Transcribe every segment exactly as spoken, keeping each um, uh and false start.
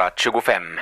nittonhundratjugofem.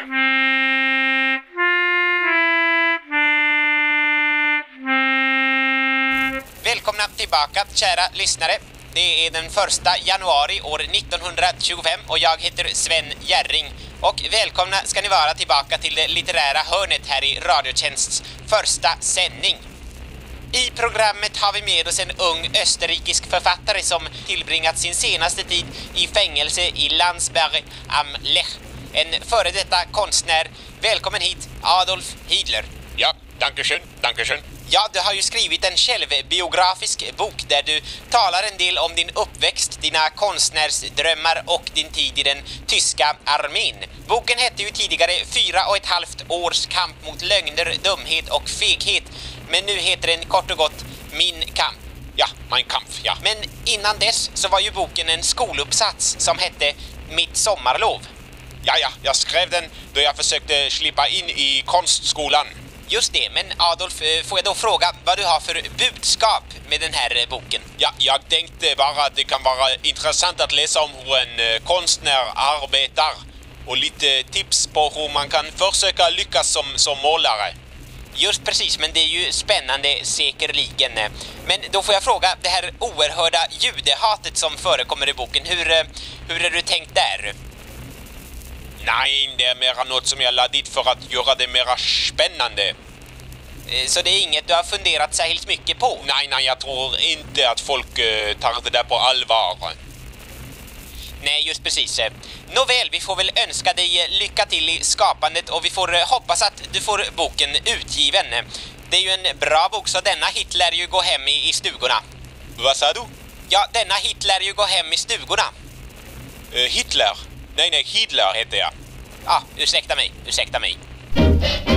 Välkomna tillbaka, kära lyssnare. Det är den första januari år nittonhundratjugofem och jag heter Sven Järring. Och välkomna ska ni vara tillbaka till det litterära hörnet här i Radiotjänsts första sändning. I programmet har vi med oss en ung österrikisk författare som tillbringat sin senaste tid i fängelse i Landsberg am Lech. En före detta konstnär. Välkommen hit, Adolf Hitler. Ja, dankeschön, dankeschön. Ja, du har ju skrivit en självbiografisk bok där du talar en del om din uppväxt, dina konstnärsdrömmar och din tid i den tyska armén. Boken hette ju tidigare Fyra och ett halvt års kamp mot lögner, dumhet och feghet. Men nu heter den kort och gott Min kamp. Ja, Mein Kampf, ja. Men innan dess så var ju boken en skoluppsats som hette Mitt sommarlov. Ja, ja, jag skrev den då jag försökte slippa in i konstskolan. Just det, men Adolf, får jag då fråga vad du har för budskap med den här boken? Ja, jag tänkte bara att det kan vara intressant att läsa om hur en konstnär arbetar och lite tips på hur man kan försöka lyckas som, som målare. Just precis, men det är ju spännande säkerligen. Men då får jag fråga, det här oerhörda judehatet som förekommer i boken, hur, hur är du tänkt där? Nej, det är mera något som jag la dit för att göra det mera spännande. Så det är inget du har funderat särskilt mycket på? Nej, nej, jag tror inte att folk uh, tar det där på allvar. Nej, just precis. Nåväl, vi får väl önska dig lycka till i skapandet och vi får hoppas att du får boken utgiven. Det är ju en bra bok så denna hit lär ju gå hem i, i stugorna. Vad sa du? Ja, denna hit lär ju gå hem i stugorna. Uh, Hitler? Nej, nej, Hitler heter jag. Ja, ursäkta mig, ursäkta mig.